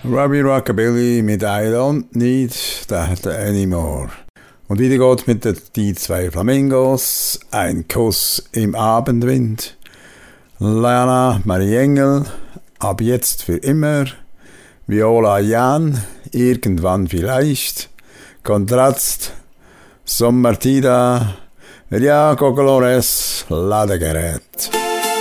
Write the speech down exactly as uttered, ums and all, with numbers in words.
Robbie Rockabilly mit I Don't Need That Anymore. Und wieder geht's mit den, die zwei Flamingos, Ein Kuss im Abendwind, Lana Marie Engel, Ab jetzt für immer, Viola Jan, Irgendwann vielleicht, Kontrast, Sommartida, Ria Cocolores, Ladegerät.